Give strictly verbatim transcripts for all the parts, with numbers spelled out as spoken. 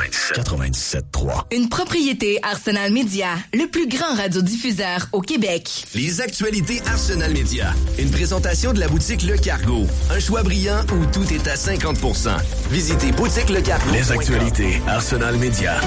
quatre-vingt-dix-sept trois. Une propriété Arsenal Media, le plus grand radiodiffuseur au Québec. Les actualités Arsenal Media. Une présentation de la boutique Le Cargo. Un choix brillant où tout est à cinquante pour cent. Visitez boutique le cargo. Les actualités Arsenal Media.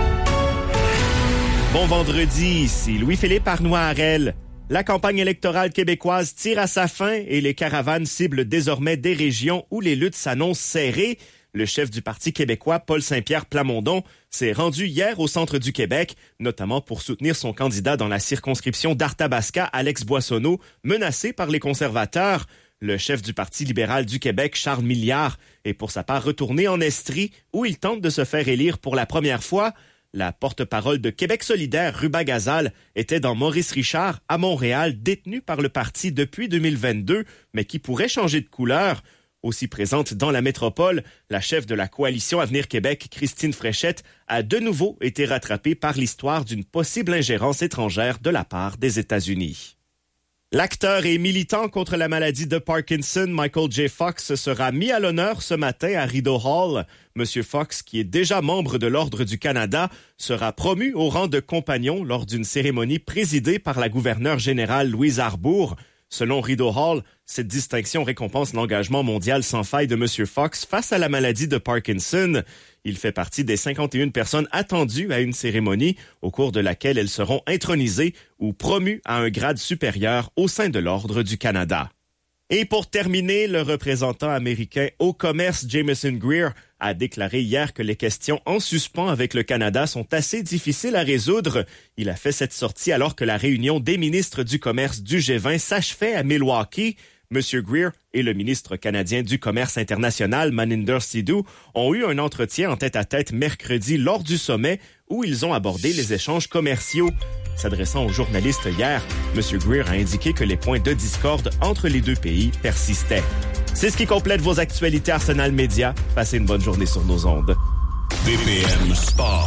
Bon vendredi, ici Louis-Philippe Arnois-Harel. La campagne électorale québécoise tire à sa fin et les caravanes ciblent désormais des régions où les luttes s'annoncent serrées. Le chef du Parti québécois, Paul Saint-Pierre Plamondon, s'est rendu hier au centre du Québec, notamment pour soutenir son candidat dans la circonscription d'Arthabasca, Alex Boissonneau, menacé par les conservateurs. Le chef du Parti libéral du Québec, Charles Milliard, est pour sa part retourné en Estrie, où il tente de se faire élire pour la première fois. La porte-parole de Québec solidaire, Ruba Gazal, était dans Maurice Richard, à Montréal, détenu par le parti depuis deux mille vingt-deux, mais qui pourrait changer de couleur. Aussi présente dans la métropole, la chef de la coalition Avenir Québec, Christine Fréchette, a de nouveau été rattrapée par l'histoire d'une possible ingérence étrangère de la part des États-Unis. L'acteur et militant contre la maladie de Parkinson, Michael J. Fox, sera mis à l'honneur ce matin à Rideau Hall. Monsieur Fox, qui est déjà membre de l'Ordre du Canada, sera promu au rang de compagnon lors d'une cérémonie présidée par la gouverneure générale Louise Arbour. Selon Rideau Hall, cette distinction récompense l'engagement mondial sans faille de Monsieur Fox face à la maladie de Parkinson. Il fait partie des cinquante et une personnes attendues à une cérémonie au cours de laquelle elles seront intronisées ou promues à un grade supérieur au sein de l'Ordre du Canada. Et pour terminer, le représentant américain au commerce Jameson Greer a déclaré hier que les questions en suspens avec le Canada sont assez difficiles à résoudre. Il a fait cette sortie alors que la réunion des ministres du commerce du G vingt s'achevait à Milwaukee. Monsieur Greer et le ministre canadien du commerce international, Maninder Sidhu, ont eu un entretien en tête-à-tête mercredi lors du sommet où ils ont abordé les échanges commerciaux. S'adressant aux journalistes hier, Monsieur Greer a indiqué que les points de discorde entre les deux pays persistaient. C'est ce qui complète vos actualités Arsenal Media. Passez une bonne journée sur nos ondes. B P M Sport.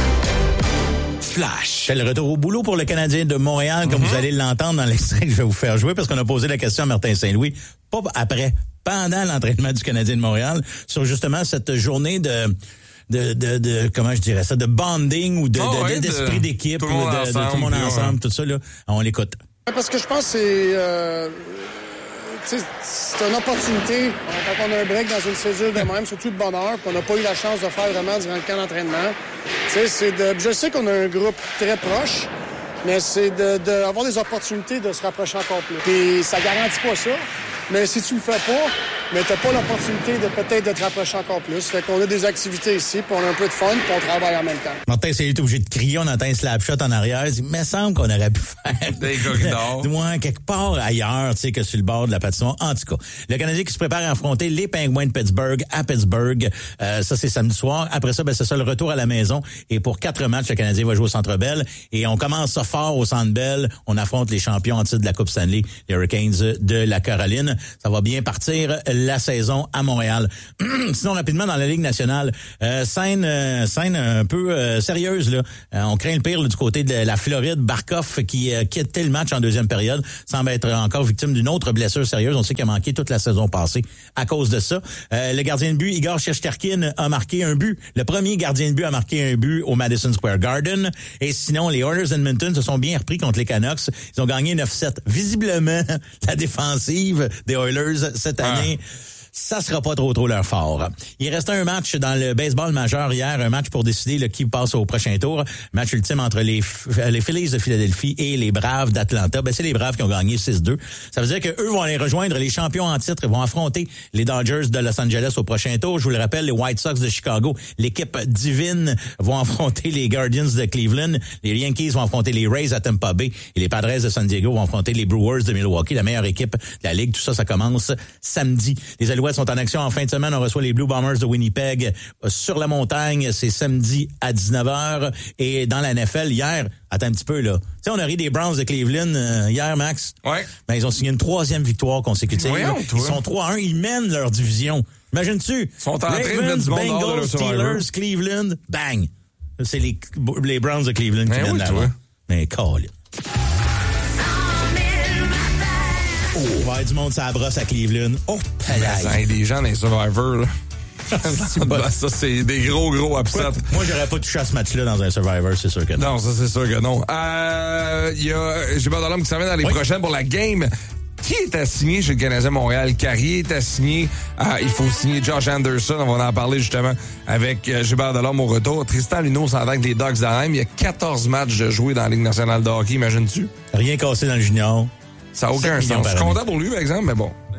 Flash. C'est le retour au boulot pour le Canadien de Montréal, comme mm-hmm. vous allez l'entendre dans l'extrait que je vais vous faire jouer, parce qu'on a posé la question à Martin Saint-Louis, pas après, pendant l'entraînement du Canadien de Montréal, sur justement cette journée de... De, de, de, comment je dirais ça, de bonding ou de, oh, de, ouais, d'esprit de, d'équipe, tout de, de, de tout le monde ensemble, ouais. Tout ça, là. On l'écoute. Parce que je pense que c'est, euh, c'est une opportunité, quand on a un break dans une césure de même, surtout de bonne heure, qu'on n'a pas eu la chance de faire vraiment durant le camp d'entraînement. C'est de, je sais qu'on a un groupe très proche, mais c'est de, de avoir des opportunités de se rapprocher encore plus. Puis ça garantit pas ça, mais si tu le fais pas, mais t'as pas l'opportunité de peut-être de te rapprocher encore plus. Fait qu'on a des activités ici, puis on a un peu de fun, puis on travaille en même temps. Martin, c'est obligé de crier, on entend un slap shot en arrière. Il me semble qu'on aurait pu faire des corridors. Du moins, quelque part ailleurs, tu sais, que sur le bord de la patinoire. En tout cas, le Canadien qui se prépare à affronter les Penguins de Pittsburgh à Pittsburgh. Euh, ça, c'est samedi soir. Après ça, ben, c'est ça, le retour à la maison. Et pour quatre matchs, le Canadien va jouer au Centre Bell. Et on commence ça fort au Centre Bell. On affronte les champions en titre de la Coupe Stanley, les Hurricanes de la Caroline. Ça va bien partir la saison à Montréal. Sinon, rapidement, dans la Ligue nationale, euh, scène, euh, scène un peu euh, sérieuse, là. Euh, on craint le pire là, du côté de la Floride. Barkov, qui euh, quittait le match en deuxième période, semble être encore victime d'une autre blessure sérieuse. On sait qu'il a manqué toute la saison passée à cause de ça. Euh, le gardien de but, Igor Shesterkin, a marqué un but. Le premier gardien de but a marqué un but au Madison Square Garden. Et sinon, les Oilers Edmonton se sont bien repris contre les Canucks. Ils ont gagné neuf sept. Visiblement, la défensive des Oilers cette année... Ah. Ça sera pas trop trop leur fort. Il restait un match dans le baseball majeur hier, un match pour décider là, qui passe au prochain tour. Match ultime entre les les Phillies de Philadelphie et les Braves d'Atlanta. Ben c'est les Braves qui ont gagné six deux. Ça veut dire que eux vont aller rejoindre les champions en titre, vont affronter les Dodgers de Los Angeles au prochain tour. Je vous le rappelle, les White Sox de Chicago, l'équipe divine, vont affronter les Guardians de Cleveland. Les Yankees vont affronter les Rays à Tampa Bay et les Padres de San Diego vont affronter les Brewers de Milwaukee, la meilleure équipe de la ligue. Tout ça, ça commence samedi. Les Alouettes sont en action en fin de semaine. On reçoit les Blue Bombers de Winnipeg sur la montagne. C'est samedi à dix-neuf heures. Et dans la N F L, hier, attends un petit peu, là. Tu sais, on a ri des Browns de Cleveland euh, hier, Max. Ouais. Ben, ils ont signé une troisième victoire consécutive. Voyons, ils sont trois à un. Ils mènent leur division. Imagines-tu? Ils sont en train Ravens, de mettre du bon Bengals, Steelers, Cleveland, bang! C'est les, les Browns de Cleveland qui viennent là-bas. Mais call. Oh, il va y avoir du monde sur la brosse à Cleveland. Oh, il y a des gens dans les Survivors, là. Ben, ça, c'est des gros, gros upsets. Moi, j'aurais pas touché à ce match-là dans un Survivor, c'est sûr que non. Non, ça, c'est sûr que non. Euh, il y a Gilbert Delorme qui s'en vient dans les oui. prochaines pour la game. Qui est assigné chez le Canadien Montréal? Carrier est assigné. Ah, il faut signer Josh Anderson. On va en parler justement avec euh, Gilbert Delorme au retour. Tristan Luneau s'entend avec les Ducks d'Anaheim. Il y a quatorze matchs de jouer dans la Ligue nationale de hockey, imagines-tu? Rien cassé dans le junior. Ça n'a aucun sens. Je suis content pour lui, par exemple, mais bon.